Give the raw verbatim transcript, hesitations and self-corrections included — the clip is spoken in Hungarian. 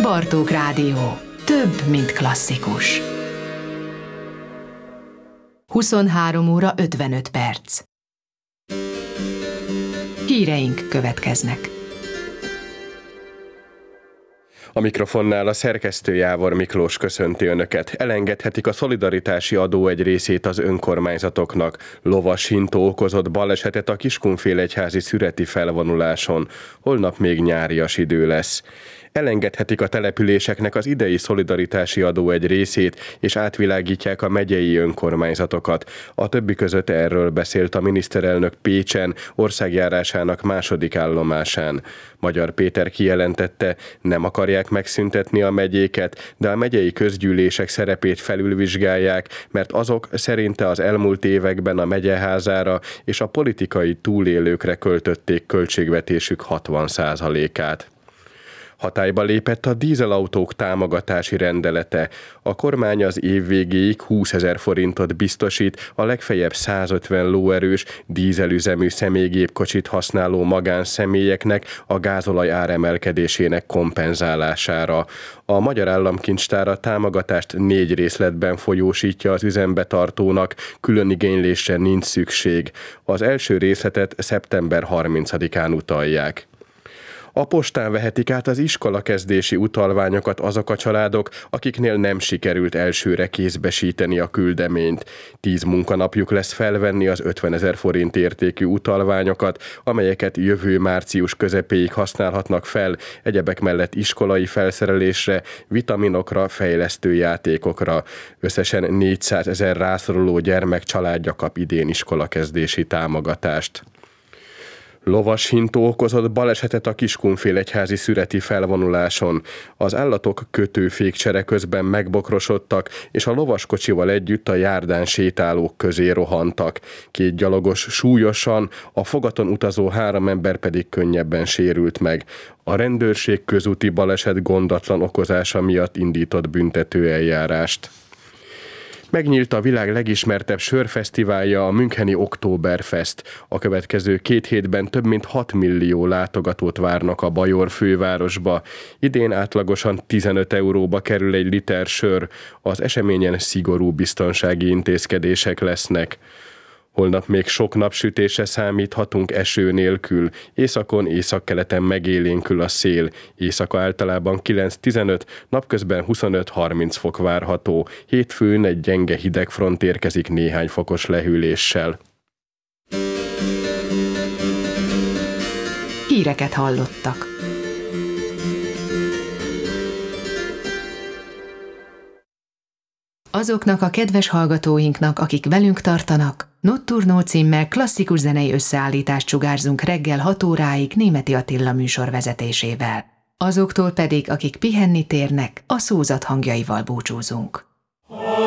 Bartók Rádió. Több, mint klasszikus. huszonhárom óra ötvenöt perc. Híreink következnek. A mikrofonnál a szerkesztő Jávor Miklós köszönti Önöket. Elengedhetik a szolidaritási adó egy részét az önkormányzatoknak. Lovashintó okozott balesetet a Kiskunfélegyházi szüreti felvonuláson. Holnap még nyárias idő lesz. Elengedhetik a településeknek az idei szolidaritási adó egy részét, és átvilágítják a megyei önkormányzatokat. A többi között erről beszélt a miniszterelnök Pécsen, országjárásának második állomásán. Magyar Péter kijelentette, nem akarják megszüntetni a megyéket, de a megyei közgyűlések szerepét felülvizsgálják, mert azok szerinte az elmúlt években a megyeházára és a politikai túlélőkre költötték költségvetésük hatvan százalékát. Hatályba lépett a dízelautók támogatási rendelete. A kormány az év végéig húszezer forintot biztosít a legfeljebb százötven lóerős dízelüzemű személygépkocsit használó magánszemélyeknek a gázolaj áremelkedésének kompenzálására. A Magyar Államkincstár a támogatást négy részletben folyósítja az üzembetartónak, külön igénylésre nincs szükség. Az első részletet szeptember harmincadikán utalják. A postán vehetik át az iskolakezdési utalványokat azok a családok, akiknél nem sikerült elsőre kézbesíteni a küldeményt. Tíz munkanapjuk lesz felvenni az ötvenezer forint értékű utalványokat, amelyeket jövő március közepéig használhatnak fel, egyebek mellett iskolai felszerelésre, vitaminokra, fejlesztő játékokra. Összesen négyszázezer rászoruló gyermek családja kap idén iskolakezdési támogatást. Lovashintó okozott balesetet a Kiskunfélegyházi szüreti felvonuláson. Az állatok kötőfékcsere közben megbokrosodtak, és a lovaskocsival együtt a járdán sétálók közé rohantak. Két gyalogos súlyosan, a fogaton utazó három ember pedig könnyebben sérült meg. A rendőrség közúti baleset gondatlan okozása miatt indított büntetőeljárást. Megnyílt a világ legismertebb sörfesztiválja, a müncheni Oktoberfest. A következő két hétben több mint hat millió látogatót várnak a bajor fővárosba. Idén átlagosan tizenöt euróba kerül egy liter sör. Az eseményen szigorú biztonsági intézkedések lesznek. Holnap még sok napsütésre számíthatunk eső nélkül. Északon, északkeleten megélénkül a szél. Éjszaka általában kilenc-tizenöt, napközben huszonöt-harminc fok várható. Hétfőn egy gyenge hidegfront érkezik néhány fokos lehűléssel. Híreket hallottak. Azoknak a kedves hallgatóinknak, akik velünk tartanak, Notturno címmel klasszikus zenei összeállítást sugárzunk reggel hat óráig Németi Attila műsor vezetésével. Azoktól pedig, akik pihenni térnek, a szózat hangjaival búcsúzunk.